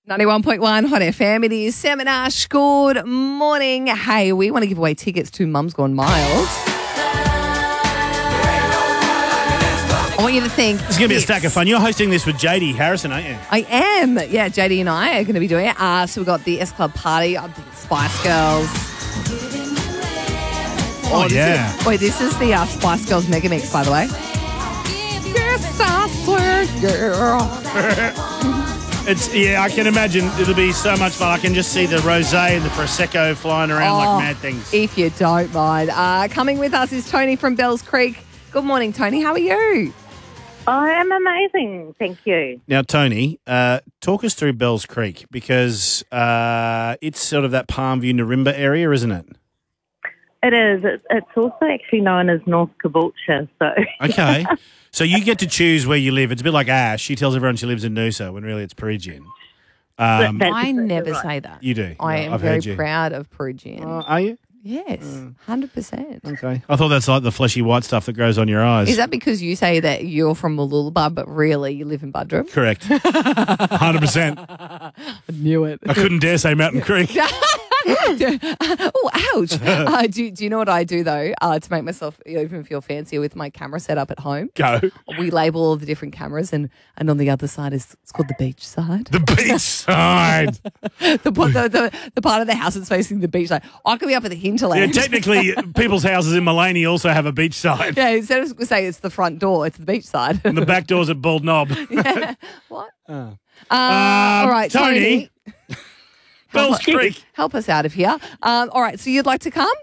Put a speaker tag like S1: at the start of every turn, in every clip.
S1: 91.1 Hot FM. It is Sam and Ash. Good morning. Hey, we want to give away tickets to Mum's Gone Mild. I want you to think.
S2: It's going to be a stack of fun. You're hosting this with JD Harrison, aren't you?
S1: I am. Yeah, JD and I are going to be doing it. So we've got the S Club Party. I'm thinking Spice Girls. This is the Spice Girls Mega Mix, by the way. Yes, I swear, girl.
S2: I can imagine it'll be so much fun. I can just see the rosé and the Prosecco flying around like mad things.
S1: If you don't mind. Coming with us is Tony from Bells Creek. Good morning, Tony. How are you?
S3: I am amazing, thank you.
S2: Now, Tony, talk us through Bells Creek because it's sort of that Palmview, Narimba area, isn't it?
S3: It is. It's also actually known as North Caboolture.
S2: Okay. So you get to choose where you live. It's a bit like Ash. She tells everyone she lives in Noosa when really it's Perugian.
S1: I never say that.
S2: You do.
S1: I am very proud of Perugian.
S2: Are you?
S1: Yes, 100%.
S2: Okay. I thought that's like the fleshy white stuff that grows on your eyes.
S1: Is that because you say that you're from Mooloolaba, but really you live in Buderim?
S2: Correct. 100%.
S1: I knew it.
S2: I couldn't dare say Mountain Creek.
S1: Oh, ouch. Do you know what I do, though, to make myself even feel fancier with my camera set up at home?
S2: Go.
S1: We label all the different cameras, and on the other side it's called the beach side.
S2: The beach side.
S1: the part of the house that's facing the beach side. I could be up at the hinterland.
S2: Yeah, technically, people's houses in Mullaney also have a beach side.
S1: Yeah, instead of saying it's the front door, it's the beach side.
S2: And the back door's at Bald Knob.
S1: Yeah. What? All right, Tony.
S2: Bells Creek.
S1: Help us out of here. All right, so you'd like to come?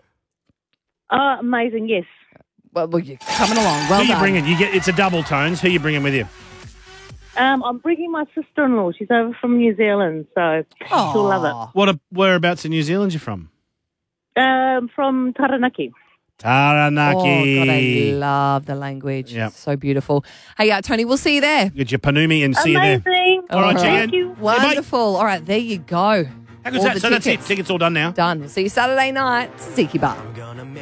S3: Amazing, yes.
S1: Well, you're coming along. Well
S2: Who
S1: done.
S2: you bringing? It's a double tones. Who you bringing with you?
S3: I'm bringing my sister-in-law. She's over from New Zealand, so she'll love it.
S2: Whereabouts in New Zealand you from?
S3: From Taranaki.
S2: Taranaki.
S1: Oh, God, I love the language.
S2: Yep.
S1: So beautiful. Hey, Tony, we'll see you there.
S2: Get your panumi and see you there.
S3: Amazing.
S2: All right,
S3: thank
S2: Jan.
S3: you.
S1: Wonderful. All right, there you go.
S2: How good's that? So that's it. Tickets all done now.
S1: Done. We'll see you Saturday night. Ziki Bar.